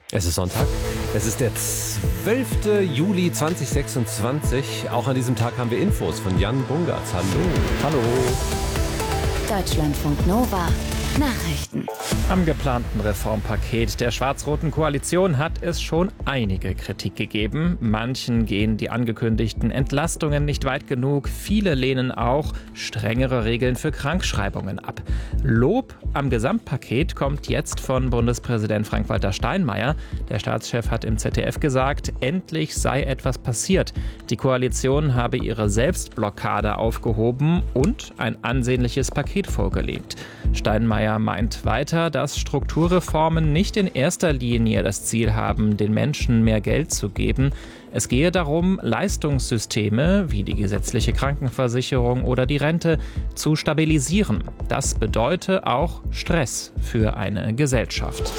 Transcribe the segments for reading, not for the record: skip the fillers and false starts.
Es ist Sonntag. Es ist der 12. Juli 2026. Auch an diesem Tag haben wir Infos von Jan Bungartz. Hallo. Hallo. Deutschlandfunk Nova. Nachrichten. Am geplanten Reformpaket der schwarz-roten Koalition hat es schon einige Kritik gegeben. Manchen gehen die angekündigten Entlastungen nicht weit genug. Viele lehnen auch strengere Regeln für Krankschreibungen ab. Lob am Gesamtpaket kommt jetzt von Bundespräsident Frank-Walter Steinmeier. Der Staatschef hat im ZDF gesagt, endlich sei etwas passiert. Die Koalition habe ihre Selbstblockade aufgehoben und ein ansehnliches Paket vorgelegt. Steinmeier meint weiter, dass Strukturreformen nicht in erster Linie das Ziel haben, den Menschen mehr Geld zu geben. Es gehe darum, Leistungssysteme wie die gesetzliche Krankenversicherung oder die Rente zu stabilisieren. Das bedeute auch Stress für eine Gesellschaft.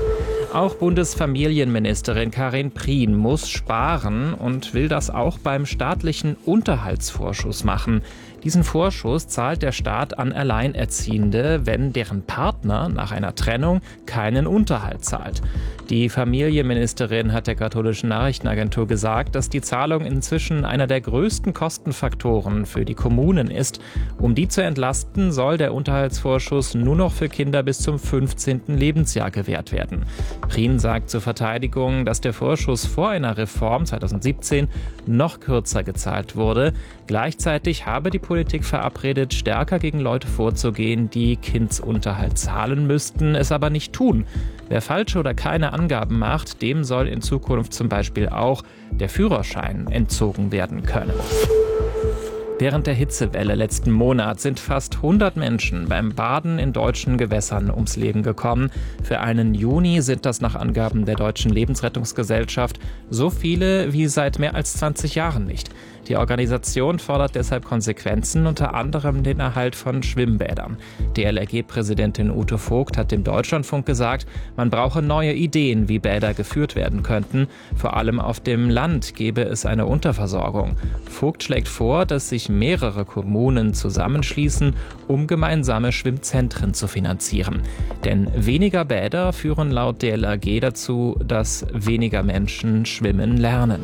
Auch Bundesfamilienministerin Karin Prien muss sparen und will das auch beim staatlichen Unterhaltsvorschuss machen. Diesen Vorschuss zahlt der Staat an Alleinerziehende, wenn deren Partner nach einer Trennung keinen Unterhalt zahlt. Die Familienministerin hat der katholischen Nachrichtenagentur gesagt, dass die Zahlung inzwischen einer der größten Kostenfaktoren für die Kommunen ist. Um die zu entlasten, soll der Unterhaltsvorschuss nur noch für Kinder bis zum 15. Lebensjahr gewährt werden. Prien sagt zur Verteidigung, dass der Vorschuss vor einer Reform 2017 noch kürzer gezahlt wurde. Gleichzeitig habe die Politik verabredet, stärker gegen Leute vorzugehen, die Kindsunterhalt zahlen müssten, es aber nicht tun. Wer falsche oder keine Angaben macht, dem soll in Zukunft zum Beispiel auch der Führerschein entzogen werden können. Während der Hitzewelle letzten Monat sind fast 100 Menschen beim Baden in deutschen Gewässern ums Leben gekommen. Für einen Juni sind das nach Angaben der Deutschen Lebensrettungsgesellschaft so viele wie seit mehr als 20 Jahren nicht. Die Organisation fordert deshalb Konsequenzen, unter anderem den Erhalt von Schwimmbädern. DLRG-Präsidentin Ute Vogt hat dem Deutschlandfunk gesagt, man brauche neue Ideen, wie Bäder geführt werden könnten. Vor allem auf dem Land gebe es eine Unterversorgung. Vogt schlägt vor, dass sich mehrere Kommunen zusammenschließen, um gemeinsame Schwimmzentren zu finanzieren. Denn weniger Bäder führen laut DLRG dazu, dass weniger Menschen schwimmen lernen.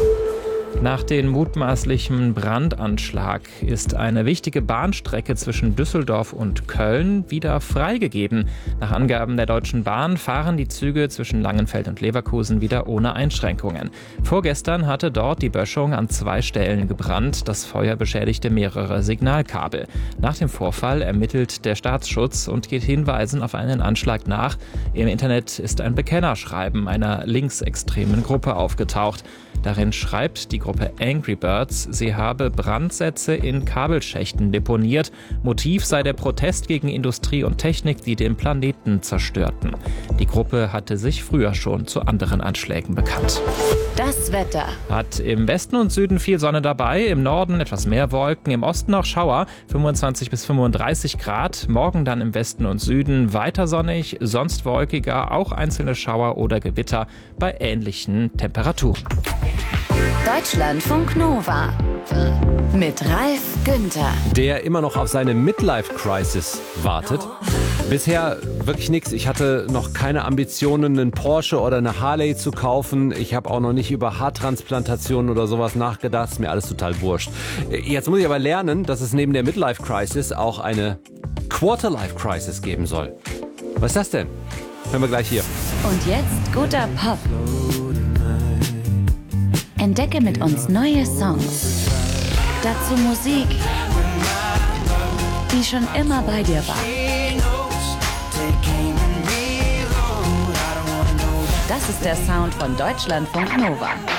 Nach dem mutmaßlichen Brandanschlag ist eine wichtige Bahnstrecke zwischen Düsseldorf und Köln wieder freigegeben. Nach Angaben der Deutschen Bahn fahren die Züge zwischen Langenfeld und Leverkusen wieder ohne Einschränkungen. Vorgestern hatte dort die Böschung an 2 Stellen gebrannt. Das Feuer beschädigte mehrere Signalkabel. Nach dem Vorfall ermittelt der Staatsschutz und geht Hinweisen auf einen Anschlag nach. Im Internet ist ein Bekennerschreiben einer linksextremen Gruppe aufgetaucht. Darin schreibt die Gruppe Angry Birds, sie habe Brandsätze in Kabelschächten deponiert. Motiv sei der Protest gegen Industrie und Technik, die den Planeten zerstörten. Die Gruppe hatte sich früher schon zu anderen Anschlägen bekannt. Das Wetter. Hat im Westen und Süden viel Sonne dabei, im Norden etwas mehr Wolken, im Osten auch Schauer, 25 bis 35 Grad. Morgen dann im Westen und Süden weiter sonnig, sonst wolkiger, auch einzelne Schauer oder Gewitter bei ähnlichen Temperaturen. Deutschlandfunk Nova. Mit Ralf Günther. Der immer noch auf seine Midlife-Crisis wartet. Bisher wirklich nichts. Ich hatte noch keine Ambitionen, einen Porsche oder eine Harley zu kaufen. Ich habe auch noch nicht über Haartransplantationen oder sowas nachgedacht. Ist mir alles total wurscht. Jetzt muss ich aber lernen, dass es neben der Midlife-Crisis auch eine Quarter-Life-Crisis geben soll. Was ist das denn? Hören wir gleich hier. Und jetzt guter Pop. Entdecke mit uns neue Songs. Dazu Musik, die schon immer bei dir war. Das ist der Sound von Deutschlandfunk Nova.